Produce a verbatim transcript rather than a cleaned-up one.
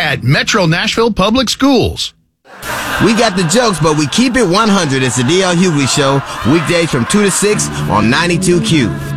at Metro Nashville Public Schools. We got the jokes, but we keep it one hundred. It's the D L Hughley Show, weekdays from two to six on ninety-two Q.